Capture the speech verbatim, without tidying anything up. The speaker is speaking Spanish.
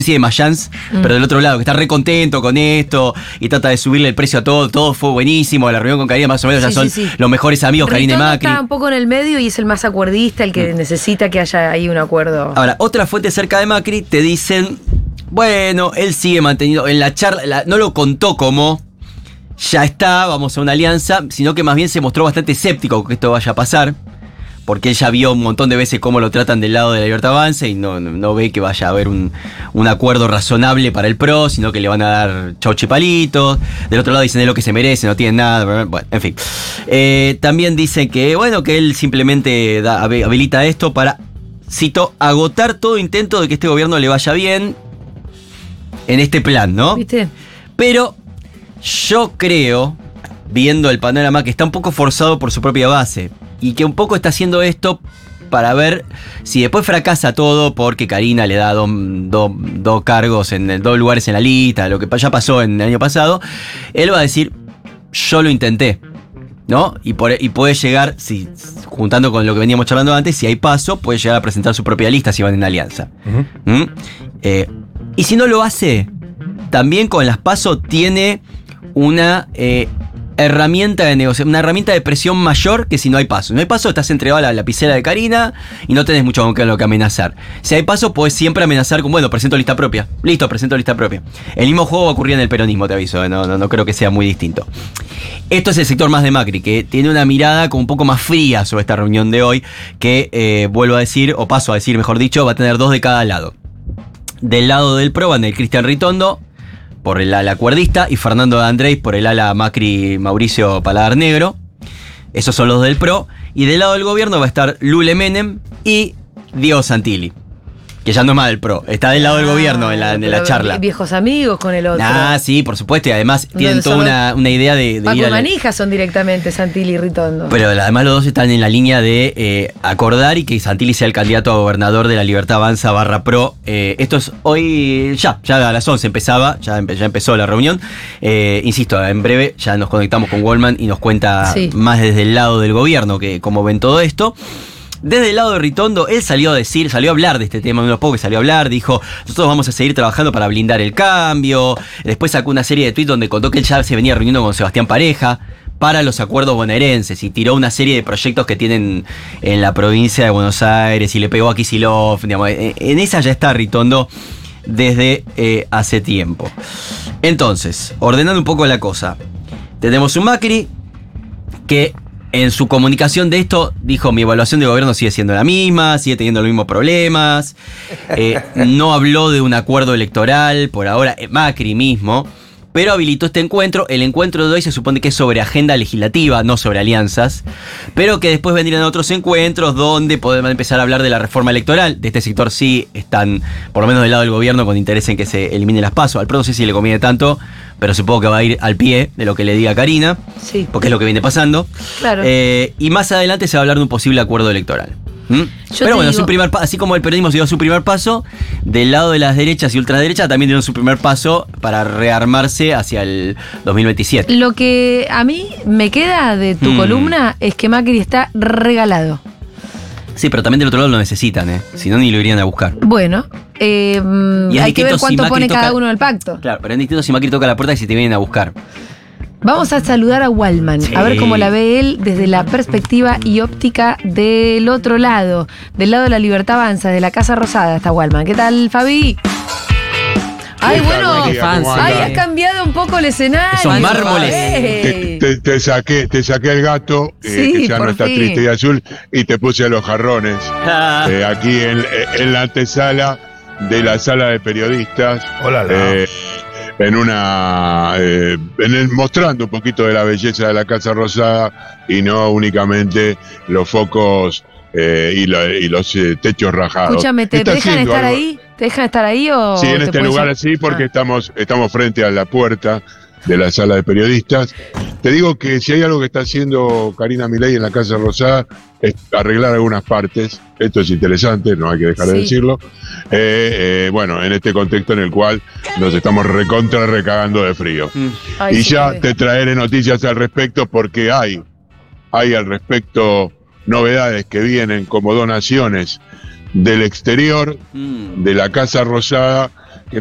de Mayans, mm. pero del otro lado, que está re contento con esto y trata de subirle el precio a todo, todo fue buenísimo, la reunión con Karina más o menos sí, ya son sí, sí. los mejores amigos, Karina y Macri. Está un poco en el medio y es el más acuerdista, el que mm. necesita que haya ahí un acuerdo. Ahora, otra fuente cerca de Macri te dicen, bueno, él sigue manteniendo, en la charla, la, no lo contó como ya está, vamos a una alianza, sino que más bien se mostró bastante escéptico que esto vaya a pasar. Porque él ya vio un montón de veces cómo lo tratan del lado de la Libertad Avanza y no, no, no ve que vaya a haber un, un acuerdo razonable para el P R O, sino que le van a dar chauche palitos. Del otro lado dicen es lo que se merece, no tienen nada. Bueno, en fin. Eh, también dicen que, bueno, que él simplemente da, habilita esto para, cito, agotar todo intento de que este gobierno le vaya bien en este plan, ¿no? ¿Viste? Pero yo creo, viendo el panorama, que está un poco forzado por su propia base. Y que un poco está haciendo esto para ver si después fracasa todo porque Karina le da dos do, do cargos en dos lugares en la lista, lo que ya pasó en el año pasado. Él va a decir, yo lo intenté, ¿no? Y, por, y puede llegar, si juntando con lo que veníamos charlando antes, si hay paso, puede llegar a presentar su propia lista si van en alianza. Uh-huh. ¿Mm? Eh, y si no lo hace, también con las paso tiene una... Eh, herramienta de negociación, una herramienta de presión mayor que si no hay paso. Si no hay paso, estás entregado a la lapicera de Karina y no tenés mucho con lo que amenazar. Si hay paso, podés siempre amenazar con, bueno, presento lista propia. Listo, presento lista propia. El mismo juego va a ocurrir en el peronismo, te aviso. No, no, no creo que sea muy distinto. Esto es el sector más de Macri, que tiene una mirada como un poco más fría sobre esta reunión de hoy, que, eh, vuelvo a decir, o paso a decir, mejor dicho, va a tener dos de cada lado. Del lado del P R O van el Cristian Ritondo, por el ala acuerdista, y Fernando de Andrés por el ala Macri Mauricio Paladar Negro. Esos son los del P R O. Y del lado del gobierno va a estar Lule Menem y Diego Santilli, que ya no es más del P R O, está del lado del ah, gobierno en la, en la charla. Viejos amigos con el otro. Ah, sí, por supuesto, y además no, tienen toda una, una idea de, de Paco ir a la... Manija son directamente Santilli y Ritondo. Pero además los dos están en la línea de eh, acordar y que Santilli sea el candidato a gobernador de la Libertad Avanza barra P R O. Eh, esto es hoy, ya, ya a las once empezaba, ya, empe, ya empezó la reunión. Eh, insisto, en breve ya nos conectamos con Goldman y nos cuenta sí. más desde el lado del gobierno que cómo ven todo esto. Desde el lado de Ritondo, él salió a decir, salió a hablar de este tema, uno de los pocos que salió a hablar, dijo, nosotros vamos a seguir trabajando para blindar el cambio. Después sacó una serie de tweets donde contó que él ya se venía reuniendo con Sebastián Pareja para los acuerdos bonaerenses y tiró una serie de proyectos que tienen en la provincia de Buenos Aires y le pegó a Kicillof, digamos, en esa ya está Ritondo desde eh, hace tiempo. Entonces, ordenando un poco la cosa, tenemos un Macri que en su comunicación de esto dijo, mi evaluación de gobierno sigue siendo la misma, sigue teniendo los mismos problemas, eh, no habló de un acuerdo electoral, por ahora Macri mismo, pero habilitó este encuentro. El encuentro de hoy se supone que es sobre agenda legislativa, no sobre alianzas, pero que después vendrían otros encuentros donde podemos empezar a hablar de la reforma electoral. De este sector sí están, por lo menos del lado del gobierno, con interés en que se eliminen las pasos. Al P R O no sé si le conviene tanto, pero supongo que va a ir al pie de lo que le diga Karina, sí, porque es lo que viene pasando. Claro. Eh, y más adelante se va a hablar de un posible acuerdo electoral. ¿Mm? Pero bueno, digo, su primer así como el peronismo dio su primer paso, del lado de las derechas y ultraderechas también dieron su primer paso para rearmarse hacia el dos mil veintisiete. Lo que a mí me queda de tu mm. columna es que Macri está regalado. Sí, pero también del otro lado lo necesitan, ¿eh? Si no, ni lo irían a buscar. Bueno, eh, hay que ver cuánto si pone toca, cada uno en el pacto. Claro, pero es distinto si Macri toca la puerta y si te vienen a buscar. Vamos a saludar a Waldman, sí, a ver cómo la ve él desde la perspectiva y óptica del otro lado, del lado de la Libertad Avanza, de la Casa Rosada está Waldman. ¿Qué tal, Fabi? Ay, bueno, ay, has cambiado un poco el escenario. Son mármoles. Te, te, te, saqué, te saqué el gato, eh, sí, que ya no está fin. triste y azul, y te puse a los jarrones. Ah. Eh, aquí en, en la antesala de la sala de periodistas. Hola, eh, en una eh, en el, mostrando un poquito de la belleza de la Casa Rosada y no únicamente los focos eh, y, la, y los eh, techos rajados. Escúchame, ¿te dejan estar algo? ahí? ¿Te dejan estar ahí o...? Sí, en este lugar sí, porque ah. estamos, estamos frente a la puerta de la sala de periodistas. Te digo que si hay algo que está haciendo Karina Milei en la Casa Rosada es arreglar algunas partes. Esto es interesante, no hay que dejar sí. de decirlo. Eh, eh, bueno, en este contexto en el cual nos estamos recontra recagando de frío. Mm. Ay, y sí, ya te traeré noticias al respecto porque hay, hay al respecto novedades que vienen como donaciones del exterior, mm. de la Casa Rosada